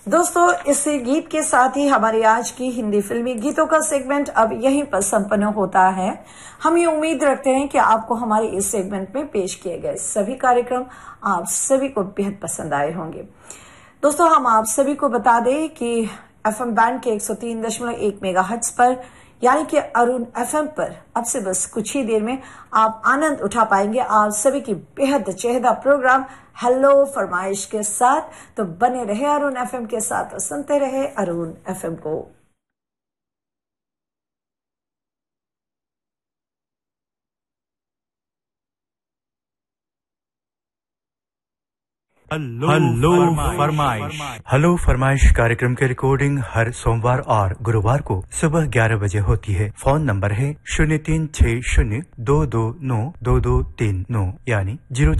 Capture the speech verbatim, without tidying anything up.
दोस्तों, इस गीत के साथ ही हमारी आज की हिंदी फिल्मी गीतों का सेगमेंट अब यहीं पर संपन्न होता है। हम ये उम्मीद रखते हैं कि आपको हमारे इस सेगमेंट में पेश किए गए सभी कार्यक्रम आप सभी को बेहद पसंद आए होंगे। दोस्तों, हम आप सभी को बता दें कि एफएम बैंड के एक सौ तीन दशमलव एक मेगाहर्ट्ज पर यानी कि अरुण एफएम पर अब से बस कुछ ही देर में आप आनंद उठा पाएंगे आप सभी की बेहद चहेता प्रोग्राम हेलो फरमाइश के साथ। तो बने रहे अरुण एफएम के साथ और सुनते रहे अरुण एफएम को। हेलो फरमाइश हेलो फरमाइश कार्यक्रम की रिकॉर्डिंग हर सोमवार और गुरुवार को सुबह ग्यारह बजे होती है। फोन नंबर है शून्य तीन छः शून्य दो दो नौ दो दो तीन नौ यानी जीरो